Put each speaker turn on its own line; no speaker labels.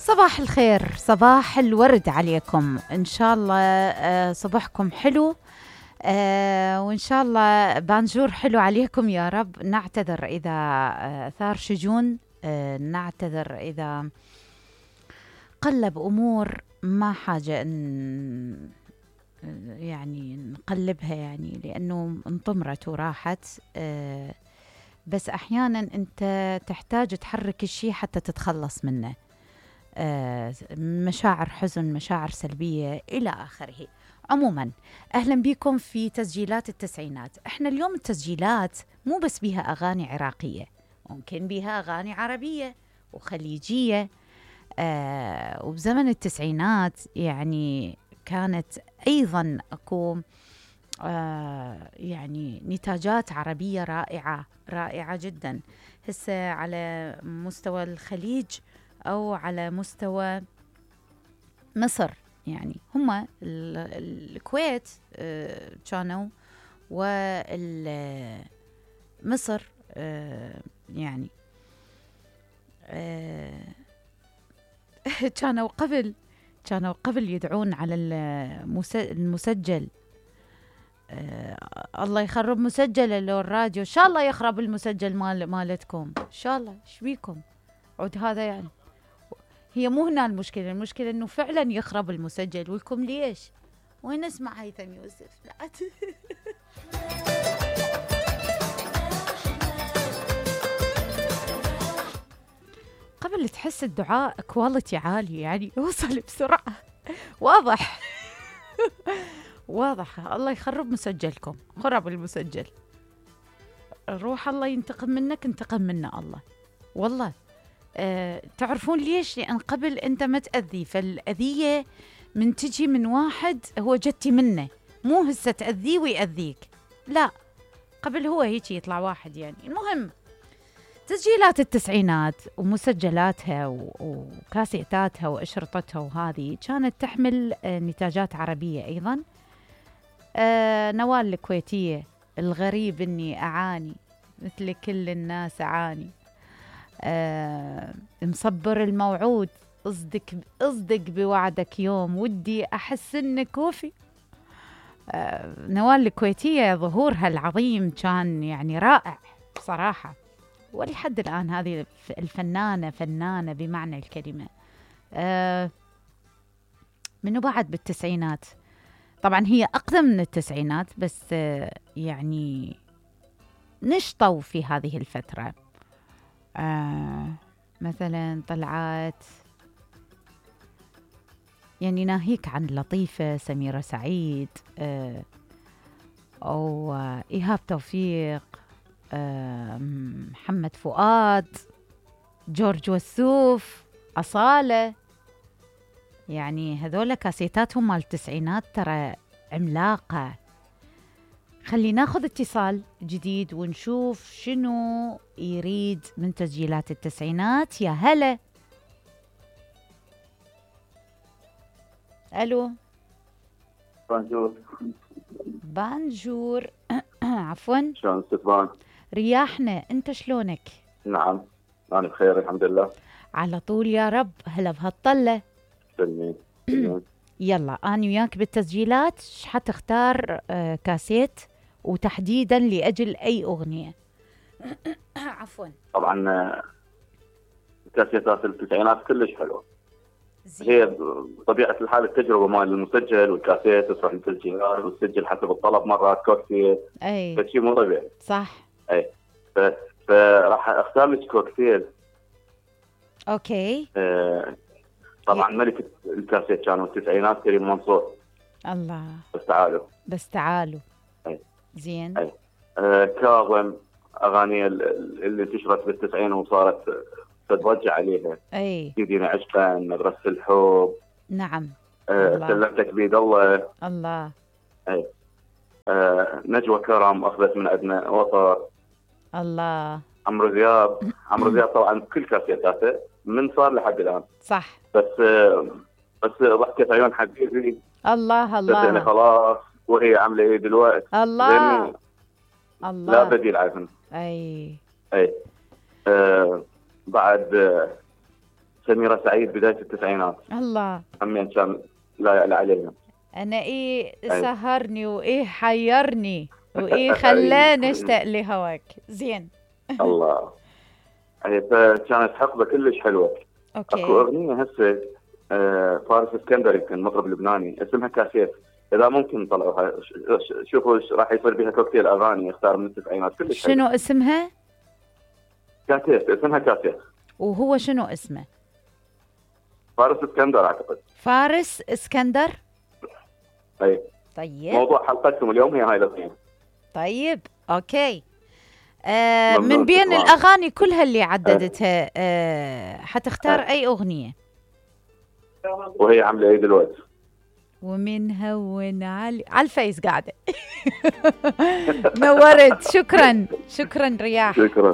صباح الخير، صباح الورد عليكم. إن شاء الله صباحكم حلو، وإن شاء الله بانجور حلو عليكم يا رب. نعتذر إذا ثار شجون، نعتذر إذا قلب أمور ما حاجة أن يعني نقلبها، يعني لأنه انطمرت وراحت. بس أحيانا أنت تحتاج تحرك الشيء حتى تتخلص منه، مشاعر حزن، مشاعر سلبية إلى آخره. عموما أهلا بكم في تسجيلات التسعينات. احنا اليوم التسجيلات مو بس بيها أغاني عراقية، ممكن بيها أغاني عربية وخليجية. وبزمن التسعينات يعني كانت أيضا أكو يعني نتاجات عربية رائعة رائعة جدا، هسه على مستوى الخليج أو على مستوى مصر. يعني هم الكويت كانوا، ومصر يعني كانوا قبل يدعون على المسجل. الله يخرب مسجل لو الراديو، إن شاء الله يخرب المسجل مالتكم إن شاء الله. إيش بيكم عود هذا؟ يعني هي مو هنا المشكلة، المشكلة إنه فعلا يخرب المسجل. ولكم ليش؟ وين اسمع هيثم يوسف؟ لا قبل تحس الدعاء كواليتي عالي، يعني يوصل بسرعة. واضح واضح. الله يخرب مسجلكم، خرب المسجل. روح الله ينتقم منك، انتقم منا الله والله. تعرفون ليش؟ لأن قبل أنت ما تأذي، فالأذية من تجي من واحد هو جتي منه، مو هسه تأذيه ويأذيك، لا. قبل هو هيك يطلع واحد. يعني المهم تسجيلات التسعينات ومسجلاتها وكاسيتاتها وأشرطتها، وهذه كانت تحمل نتاجات عربية أيضا. نوال الكويتية، الغريب إني أعاني مثل كل الناس أعاني. مصبر الموعود، اصدق بوعدك يوم ودي أحس إنك وفي. نوال الكويتية ظهورها العظيم كان يعني رائع بصراحة، ولحد الآن هذه الفنانة فنانة بمعنى الكلمة. منو بعد بالتسعينات؟ طبعا هي أقدم من التسعينات، بس يعني نشطوا في هذه الفترة. مثلا طلعت يعني ناهيك عن لطيفة، سميرة سعيد، أو إيهاب توفيق، محمد فؤاد، جورج وسوف، أصالة. يعني هذول كاسيتاتهم مال التسعينات ترى عملاقة. خلي ناخذ اتصال جديد ونشوف شنو يريد من تسجيلات التسعينات. يا هلا. ألو. بانجور عفوا.
شلون ستبان؟
رياحنا، انت شلونك؟
نعم انا بخير الحمد لله.
على طول يا رب. هلا بهالطلة.
سلمين.
يلا أنا وياك بالتسجيلات. حتختار كاسيت وتحديدا لأجل أي أغنية؟ عفوا.
طبعا كاسيتات التسعينات كلش حلوه. هي بطبيعه الحال التجربه مال المسجل والكاسيت تصير التسجيلات وتسجل حسب الطلب، مرات كوكتيل،
اي
فشي مو طبيعي.
صح.
اي فراح اختار لك كوكتيل.
اوكي.
طبعا ملك الكاسيت كانوا التسعينات كريم منصور.
الله.
بس تعالوا.
اي زين.
اي كاظم، اغاني اللي انتشرت بالتسعين وصارت تتوجع عليها.
اي
سيدينا عشقا، مدرسة الحب.
نعم.
سلمتك بيد الله.
الله.
اي نجوى كرم، اخذت من عندنا وطر.
الله.
عمرو دياب طبعا كل كاسيتاته من صار لحد الان.
صح.
بس ضحكة عيون حبيبي.
الله الله.
يعني خلاص وهي عامله ايه دلوقتي؟
الله الله.
لا بديل عنها.
اي
بعد سميرة سعيد بداية التسعينات.
الله.
همين كان لا يعلى علينا.
أنا إيه سهرني وإيه حيرني وإيه خلاني أشتاق لهواك. زين.
الله. فكانت حقبة كلش حلوة.
أوكي.
أكو أغنية هسه فارس اسكندر يمكن مطرب لبناني اسمها كاسيت، إذا ممكن طلعوها شوفوا راح يصير بها كوكتيل أغاني يختار من التسعينات كلش
شنو اسمها؟
كاسيت، اسمها كاسيت.
وهو شنو اسمه؟
فارس اسكندر أعتقد.
فارس اسكندر؟
أي.
طيب.
موضوع حلقتكم اليوم هي هاي الأغنية.
طيب أوكي. من بين الأغاني كلها اللي عددتها حتختار أي أغنية؟
وهي عاملة ايه دلوقتي؟
ومن هون على الفيس قاعدة. نورت. شكرا رياح.
شكرا.